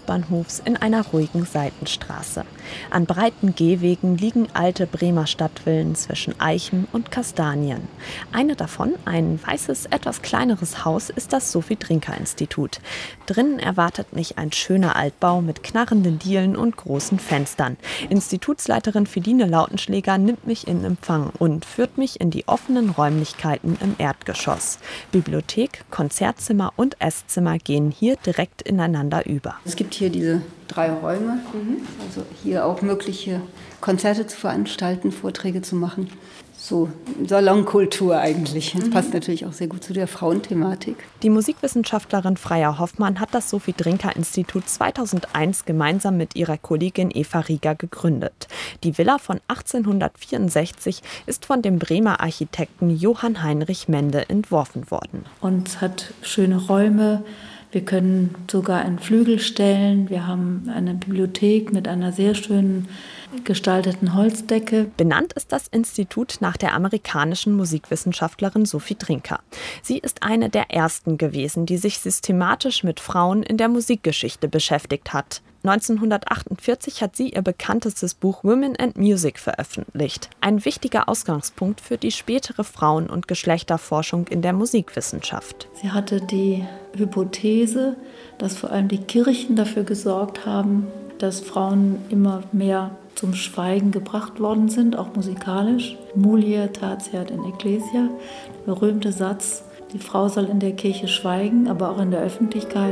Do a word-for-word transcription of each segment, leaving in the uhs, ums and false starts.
Hauptbahnhofs in einer ruhigen Seitenstraße. An breiten Gehwegen liegen alte Bremer Stadtvillen zwischen Eichen und Kastanien. Eine davon, ein weißes, etwas kleineres Haus, ist das Sophie-Drinker-Institut. Drinnen erwartet mich ein schöner Altbau mit knarrenden Dielen und großen Fenstern. Institutsleiterin Feline Lautenschläger nimmt mich in Empfang und führt mich in die offenen Räumlichkeiten im Erdgeschoss. Bibliothek, Konzertzimmer und Esszimmer gehen hier direkt ineinander über. Es gibt hier diese drei Räume, mhm. also hier auch mögliche Konzerte zu veranstalten, Vorträge zu machen. So Salonkultur eigentlich. Das mhm. passt natürlich auch sehr gut zu der Frauenthematik. Die Musikwissenschaftlerin Freya Hoffmann hat das Sophie-Drinker-Institut zweitausendeins gemeinsam mit ihrer Kollegin Eva Rieger gegründet. Die Villa von achtzehnhundertvierundsechzig ist von dem Bremer Architekten Johann Heinrich Mende entworfen worden. Und hat schöne Räume. Wir können sogar einen Flügel stellen. Wir haben eine Bibliothek mit einer sehr schönen gestalteten Holzdecke. Benannt ist das Institut nach der amerikanischen Musikwissenschaftlerin Sophie Drinker. Sie ist eine der ersten gewesen, die sich systematisch mit Frauen in der Musikgeschichte beschäftigt hat. neunzehnhundertachtundvierzig hat sie ihr bekanntestes Buch Women and Music veröffentlicht. Ein wichtiger Ausgangspunkt für die spätere Frauen- und Geschlechterforschung in der Musikwissenschaft. Sie hatte die Hypothese, dass vor allem die Kirchen dafür gesorgt haben, dass Frauen immer mehr zum Schweigen gebracht worden sind, auch musikalisch. Mulier tatiat in ecclesia, der berühmte Satz, die Frau soll in der Kirche schweigen, aber auch in der Öffentlichkeit.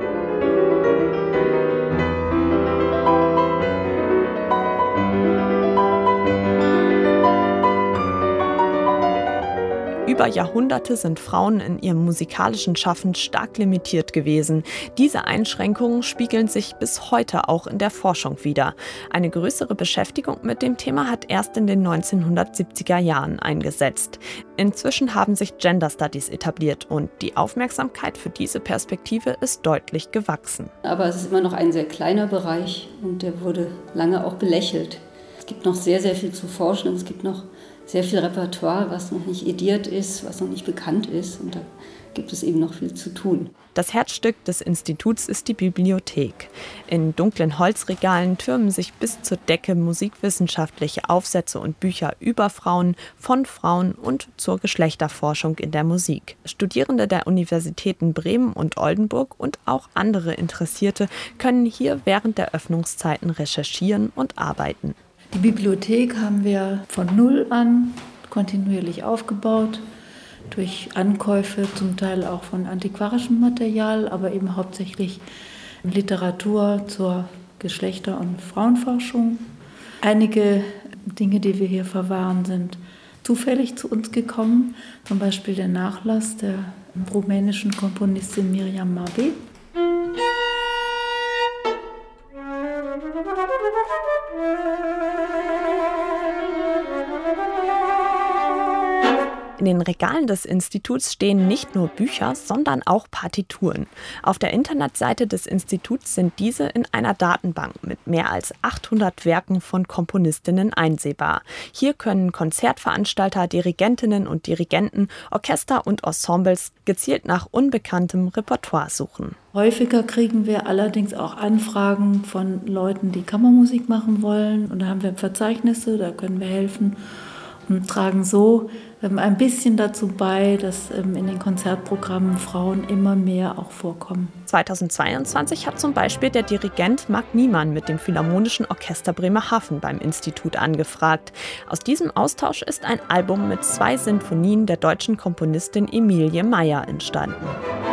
Über Jahrhunderte sind Frauen in ihrem musikalischen Schaffen stark limitiert gewesen. Diese Einschränkungen spiegeln sich bis heute auch in der Forschung wider. Eine größere Beschäftigung mit dem Thema hat erst in den neunzehnhundertsiebziger Jahren eingesetzt. Inzwischen haben sich Gender Studies etabliert und die Aufmerksamkeit für diese Perspektive ist deutlich gewachsen. Aber es ist immer noch ein sehr kleiner Bereich und der wurde lange auch belächelt. Es gibt noch sehr, sehr viel zu forschen und es gibt noch sehr viel Repertoire, was noch nicht ediert ist, was noch nicht bekannt ist. Und da gibt es eben noch viel zu tun. Das Herzstück des Instituts ist die Bibliothek. In dunklen Holzregalen türmen sich bis zur Decke musikwissenschaftliche Aufsätze und Bücher über Frauen, von Frauen und zur Geschlechterforschung in der Musik. Studierende der Universitäten Bremen und Oldenburg und auch andere Interessierte können hier während der Öffnungszeiten recherchieren und arbeiten. Die Bibliothek haben wir von Null an kontinuierlich aufgebaut, durch Ankäufe zum Teil auch von antiquarischem Material, aber eben hauptsächlich Literatur zur Geschlechter- und Frauenforschung. Einige Dinge, die wir hier verwahren, sind zufällig zu uns gekommen, zum Beispiel der Nachlass der rumänischen Komponistin Miriam Marbe. In den Regalen des Instituts stehen nicht nur Bücher, sondern auch Partituren. Auf der Internetseite des Instituts sind diese in einer Datenbank mit mehr als achthundert Werken von Komponistinnen einsehbar. Hier können Konzertveranstalter, Dirigentinnen und Dirigenten, Orchester und Ensembles gezielt nach unbekanntem Repertoire suchen. Häufiger kriegen wir allerdings auch Anfragen von Leuten, die Kammermusik machen wollen. Und da haben wir Verzeichnisse, da können wir helfen. Und tragen so ein bisschen dazu bei, dass in den Konzertprogrammen Frauen immer mehr auch vorkommen. zweitausendzweiundzwanzig hat zum Beispiel der Dirigent Marc Niemann mit dem Philharmonischen Orchester Bremerhaven beim Institut angefragt. Aus diesem Austausch ist ein Album mit zwei Sinfonien der deutschen Komponistin Emilie Meyer entstanden.